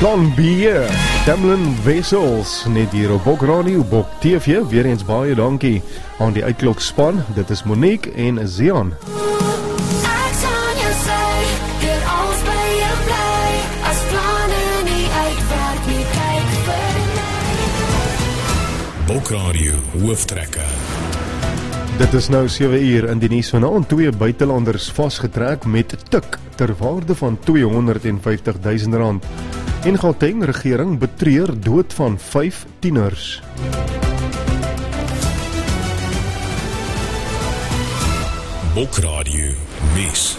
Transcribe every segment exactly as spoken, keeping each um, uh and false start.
Plan B, Tamlin Wessels, net hier op Bok Radio, Bok T V, weer eens baie dankie aan die uitklokspan, dit is Monique en Zian. Bok Radio, hooftrekke. Dit is nou sewe uur in die nuus vanaand. Twee buitelanders vasgetrek met tik ter waarde van tweehonderd vyftig duisend rand. En Gauteng regering betreur dood van vyf tieners. Bok Radio, nuus.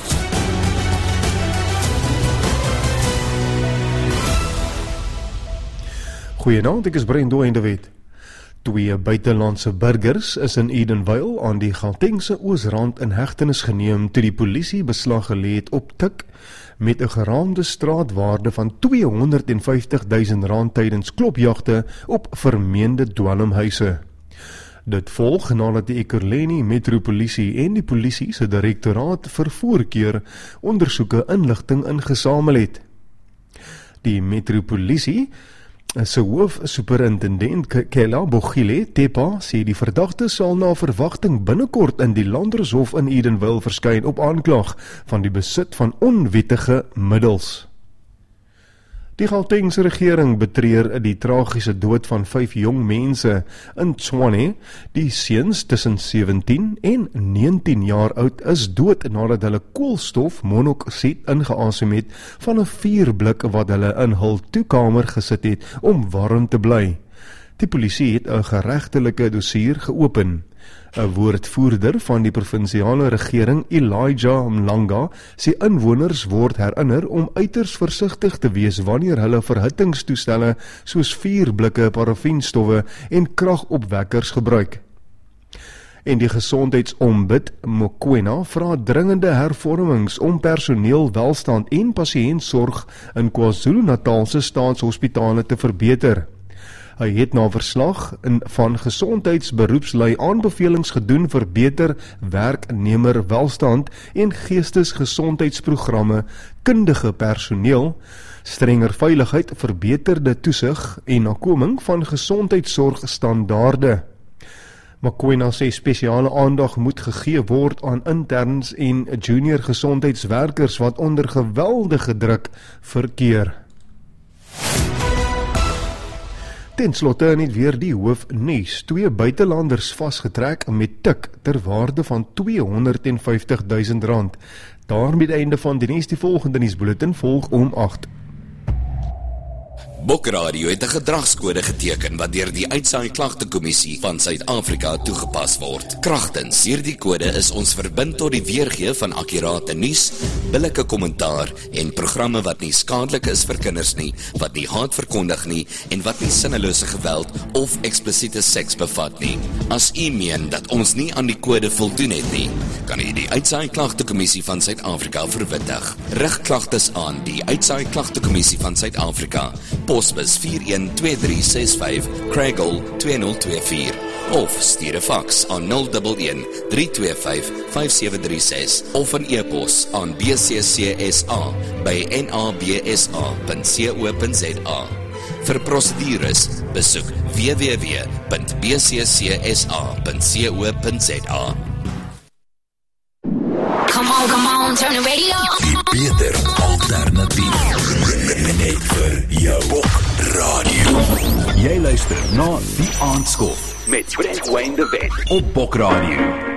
Goeienaand, ek is Brendo en de Wet. Twee buitelandse burgers is in Edenvale aan die Gautengse Oosrand in hegtenis geneem toe die polisie beslag gelê het op tik met 'n geraamde straatwaarde van tweehonderd vyftig duisend rand tydens klopjagte op vermeende dwelmhuise. Dit volg nadat die Ekurhuleni Metropolisie en die polisie se direktoraat vir voorkeur ondersoeke inligting ingesamel het. Die Metropolisie se hoofsuperintendent Kela Bogile Tepa sê die verdagte sal na verwagting binnekort in die Landershof in Edenvale verskyn op aanklag van die besit van onwettige middels. Die Gautengse regering betreur die tragiese dood van vyf jong mense in Tshwane. Die seuns tussen sewentien en negentien jaar oud is dood nadat hulle koolstof monoksied ingeasem het van 'n vuurblik wat hulle in hul toekamer gesit het om warm te bly. Die polisie het 'n geregtelike dossier geopen. 'n Woordvoerder van die provinsiale regering, Elijah Mlanga, sê inwoners word herinner om uiters versigtig te wees wanneer hulle verhittingstoestelle soos vuurblikke, parafienstowwe en kragopwekkers gebruik. En die gesondheidsombud Mokoena vra dringende hervormings om personeelwelstand en pasiëntsorg in KwaZulu-Natal se staatshospitale te verbeter. Hy het na verslag in van gesondheidsberoepslui aanbevelings gedoen vir beter werknemerwelstand en geestesgesondheidsprogramme, kundige personeel, strenger veiligheid, verbeterde toesig en nakoming van gesondheidsorgstandaarde. Mokoena sê spesiale aandag moet gegee word aan interns en junior gesondheidswerkers wat onder geweldige druk verkeer. Ten slotte net weer die hoofnuus. Twee buitelanders vasgetrek met tik ter waarde van tweehonderd vyftig duisend rand. Daarmee die einde van die nuus. Die volgende nuusbulletin volg om agt. Bok Radio het 'n gedragskode geteken wat deur die Uitsaai Klagtekommissie van Suid-Afrika toegepas word. Kragtens hierdie kode is ons verbind tot die weergee van akkurate nuus, billike kommentaar en programme wat nie skadelik is vir kinders nie, wat nie haat verkondig nie en wat nie sinnelose geweld of eksplisiete seks bevat nie. As u meen dat ons nie aan die kode voldoen het nie, kan u die Uitsaai Klagtekommissie van Suid-Afrika verwittig. Rig klagtes aan die Uitsaai Klagtekommissie van Suid-Afrika. Posbus vier een twee drie ses vyf, Craighall twee nul twee vier of stuur 'n faks aan nul een een drie twee vyf vyf sewe drie ses of 'n e-pos aan b c c s a by n a b s a punt co punt z a. Vir prosedures besoek w w w punt b c c s a punt co punt z a. Come on, come on, turn the radio on. Die beter alternatief. Net vir jou Bok Radio. Jy luister na Die Aandskof met Brent Wayne de Wet op Bok Radio.